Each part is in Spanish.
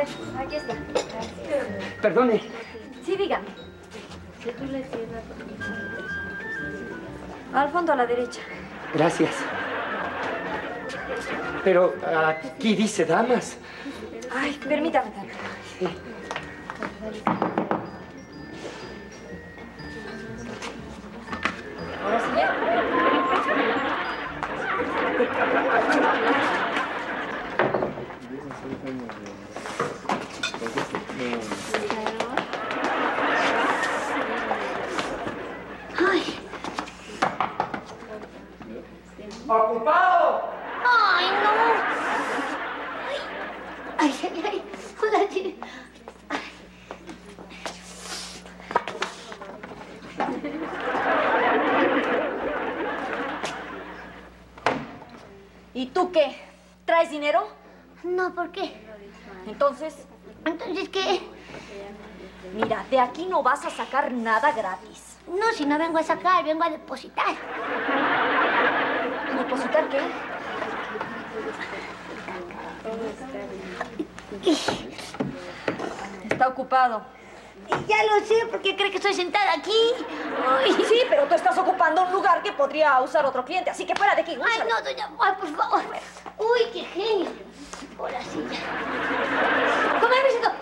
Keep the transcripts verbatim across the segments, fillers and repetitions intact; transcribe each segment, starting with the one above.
ver, aquí está. Perdone. Sí, dígame. Al fondo, a la derecha. Gracias. Pero aquí dice damas. Ay, permítame tanto. Sí. Ahora sí ya. Ay. ¡Ocupado! Ay, no. Ay, ay, ay. Hola, sí. ¿Y tú qué? ¿Traes dinero? No, ¿por qué? Entonces, Entonces, ¿qué? mira, de aquí no vas a sacar nada gratis. No, si no vengo a sacar, vengo a depositar. ¿Depositar qué? Está ocupado. Ya lo sé, ¿por qué cree que estoy sentada aquí? Ay, Sí, pero tú estás ocupando un lugar que podría usar otro cliente, así que fuera de aquí. Ay, úsalo. no, doña... Ay, por favor. Uy, qué genio. Ahora sí, ya. ¿Cómo me siento?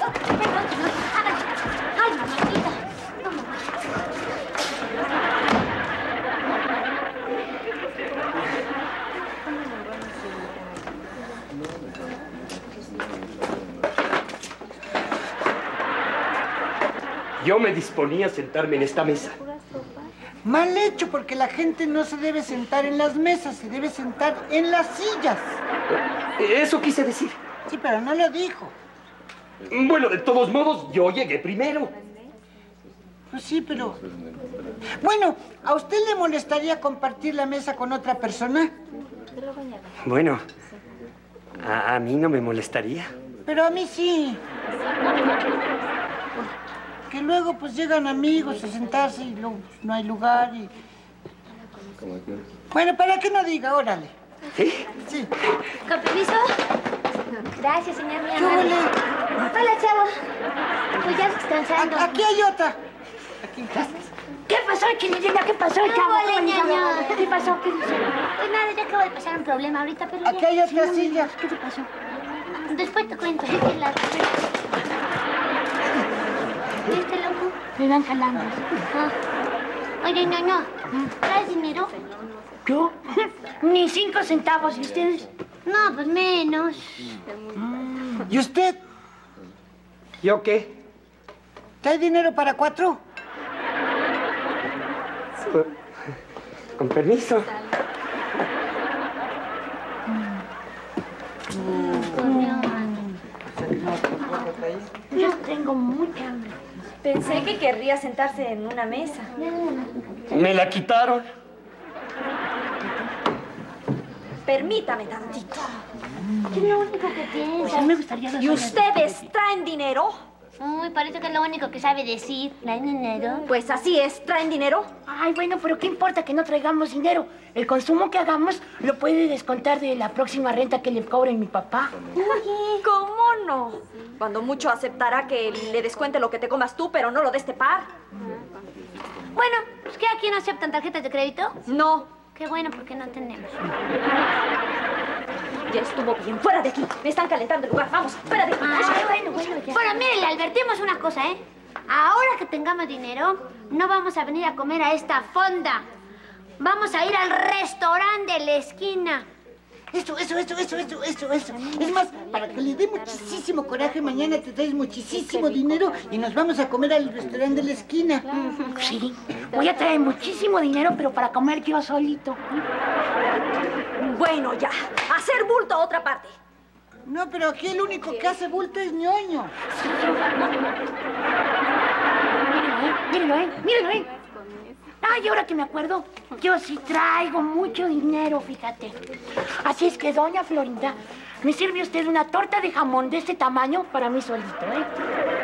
Ay, mamacita. No, mamá. Yo me disponía a sentarme en esta mesa. Mal hecho, porque la gente no se debe sentar en las mesas, se debe sentar en las sillas. Eso quise decir. Sí, pero no lo dijo. Bueno, de todos modos, yo llegué primero. Pues sí, pero... Bueno, ¿a usted le molestaría compartir la mesa con otra persona? Bueno, a, a mí no me molestaría. Pero a mí sí. Que luego pues llegan amigos a sentarse y luego pues, no hay lugar y... Bueno, ¿para qué no diga? Órale. ¿Sí? Sí. ¿Con permiso? Gracias, señor, muy ¿Qué amable. huele? Hola, chavo. Pues ya descansando. A- Aquí hay otra. Aquí. ¿Qué pasó, Chinillina? ¿Qué pasó, No, chavo? vale, ¿Cómo le ñaño. llamo? ¿Qué pasó? ¿Qué pasó? Pues nada, ya acabo de pasar un problema ahorita, pero Aquí ya. hay otra Sí, silla. ¿Qué te pasó? Después te cuento. ¿Viste la... ¿Viste, loco? Me van jalando. Ah. Oye, ñaño, ¿traes dinero? ¿Yo? Ni cinco centavos, ¿y ustedes? No, pues menos. ¿Y usted? ¿Yo qué? ¿Trae dinero para cuatro? Con, con permiso. Yo tengo mucha hambre. Pensé que querría sentarse en una mesa. Me la quitaron. Permítame tantito. ¿Qué es lo único que Pues a mí piensas? me gustaría... ¿Y ustedes traen dinero? Uy, parece que es lo único que sabe decir. ¿Traen dinero? Pues así es, ¿traen dinero? Ay, bueno, pero ¿qué importa que no traigamos dinero? El consumo que hagamos lo puede descontar de la próxima renta que le cobre mi papá. Oye, ¿cómo no? Cuando mucho aceptará que le descuente lo que te comas tú, pero no lo de este par. Bueno, pues que aquí no aceptan tarjetas de crédito. No, Qué bueno, porque no tenemos. ya estuvo bien. Fuera de aquí. Me están calentando el lugar. Vamos, fuera de aquí. Ay, bueno, bueno, ya. Bueno, mire, le advertimos una cosa, ¿eh? Ahora que tengamos dinero, no vamos a venir a comer a esta fonda. Vamos a ir al restaurante de la esquina. Eso, eso, eso, eso, eso, eso, eso. Es más, para que le dé muchísimo coraje, mañana te traes muchísimo dinero y nos vamos a comer al restaurante de la esquina. Sí, voy a traer muchísimo dinero, pero para comer yo solito. Bueno, ya. Hacer bulto a otra parte. No, pero aquí el único que hace bulto es ñoño. Mírenlo, ¿eh? Mírenlo, ¿eh? Ay, ahora que me acuerdo, yo sí traigo mucho dinero, fíjate. Así es que, doña Florinda, me sirve usted una torta de jamón de este tamaño para mí solito, ¿eh?